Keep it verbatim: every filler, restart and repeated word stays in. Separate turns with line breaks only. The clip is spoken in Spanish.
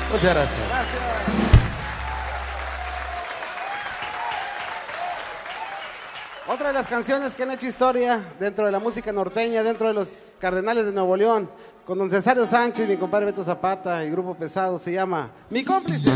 Muchas gracias.
Gracias. Otra de las canciones que han hecho historia dentro de la música norteña, dentro de los Cardenales de Nuevo León, con don Cesario Sánchez, mi compadre Beto Zapata y Grupo Pesado, se llama Mi Cómplice.